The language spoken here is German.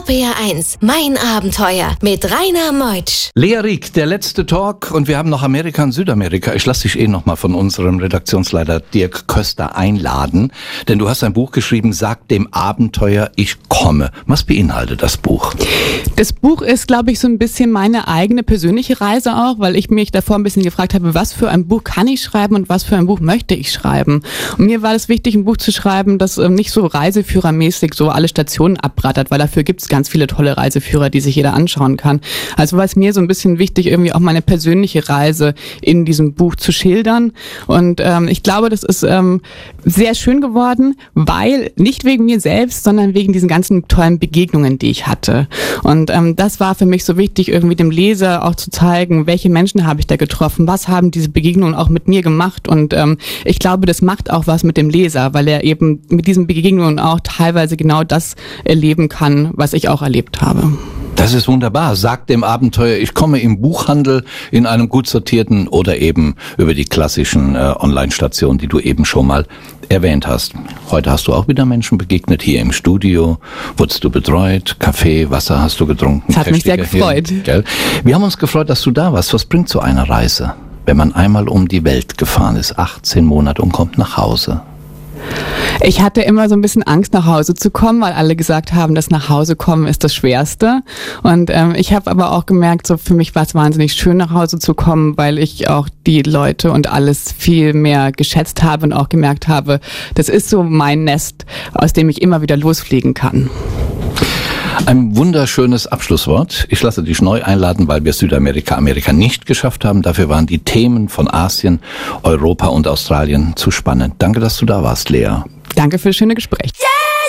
RPR1, mein Abenteuer mit Rainer Meutsch. Lea Rieck, der letzte Talk und wir haben noch Amerika und Südamerika. Ich lasse dich nochmal von unserem Redaktionsleiter Dirk Köster einladen, denn du hast ein Buch geschrieben, Sag dem Abenteuer, ich komme. Was beinhaltet das Buch? Das Buch ist, glaube ich, so ein bisschen meine eigene persönliche Reise auch, weil ich mich davor ein bisschen gefragt habe, was für ein Buch kann ich schreiben und was für ein Buch möchte ich schreiben. Und mir war es wichtig, ein Buch zu schreiben, das nicht so reiseführermäßig so alle Stationen abrattert, weil dafür gibt es ganz viele tolle Reiseführer, die sich jeder anschauen kann. Also war es mir so ein bisschen wichtig, irgendwie auch meine persönliche Reise in diesem Buch zu schildern. Und ich glaube, das ist sehr schön geworden, weil nicht wegen mir selbst, sondern wegen diesen ganzen tollen Begegnungen, die ich hatte. Und das war für mich so wichtig, irgendwie dem Leser auch zu zeigen, welche Menschen habe ich da getroffen, was haben diese Begegnungen auch mit mir gemacht. Und ich glaube, das macht auch was mit dem Leser, weil er eben mit diesen Begegnungen auch teilweise genau das erleben kann, was ich auch erlebt habe. Das ist wunderbar. Sag dem Abenteuer, ich komme im Buchhandel, in einem gut sortierten oder eben über die klassischen Online-Stationen, die du eben schon mal erwähnt hast. Heute hast du auch wieder Menschen begegnet, hier im Studio. Wurdest du betreut? Kaffee, Wasser hast du getrunken? Das hat mich sehr gefreut. Gell? Wir haben uns gefreut, dass du da warst. Was bringt so eine Reise, wenn man einmal um die Welt gefahren ist, 18 Monate und kommt nach Hause? Ich hatte immer so ein bisschen Angst, nach Hause zu kommen, weil alle gesagt haben, dass nach Hause kommen ist das Schwerste. Und ich habe aber auch gemerkt, so für mich war es wahnsinnig schön, nach Hause zu kommen, weil ich auch die Leute und alles viel mehr geschätzt habe und auch gemerkt habe, das ist so mein Nest, aus dem ich immer wieder losfliegen kann. Ein wunderschönes Abschlusswort. Ich lasse dich neu einladen, weil wir Südamerika, Amerika nicht geschafft haben. Dafür waren die Themen von Asien, Europa und Australien zu spannend. Danke, dass du da warst, Lea. Danke für das schöne Gespräch.